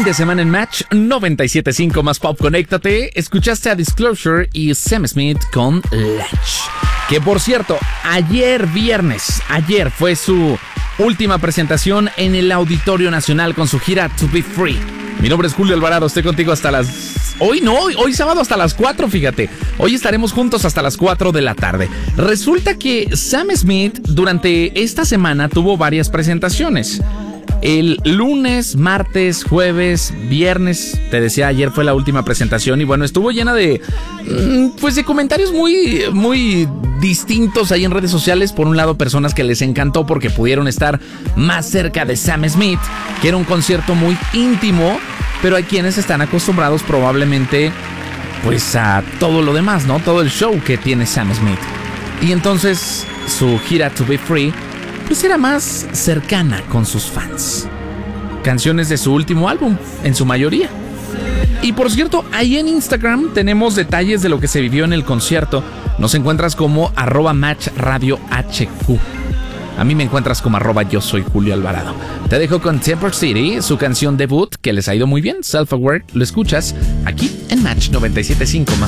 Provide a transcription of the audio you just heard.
de semana en Match 97.5 más Pop. Conéctate. Escuchaste a Disclosure y Sam Smith con Latch. Que por cierto, ayer fue su última presentación en el Auditorio Nacional con su gira To Be Free. Mi nombre es Julio Alvarado, estoy contigo hasta las... Hoy sábado hasta las 4, fíjate. Hoy estaremos juntos hasta las 4 de la tarde. Resulta que Sam Smith durante esta semana tuvo varias presentaciones. El lunes, martes, jueves, viernes, te decía, ayer fue la última presentación y bueno, estuvo llena de comentarios muy distintos ahí en redes sociales. Por un lado, personas que les encantó porque pudieron estar más cerca de Sam Smith, que era un concierto muy íntimo, pero hay quienes están acostumbrados probablemente pues a todo lo demás, ¿no? Todo el show que tiene Sam Smith. Y entonces su gira To Be Free pues era más cercana con sus fans. Canciones de su último álbum, en su mayoría. Y por cierto, ahí en Instagram tenemos detalles de lo que se vivió en el concierto. Nos encuentras como @MatchRadioHQ. A mí me encuentras como @yo soy Julio Alvarado. Te dejo con Temper City, su canción debut, que les ha ido muy bien, Self Aware. Lo escuchas aquí en Match 97.5 más.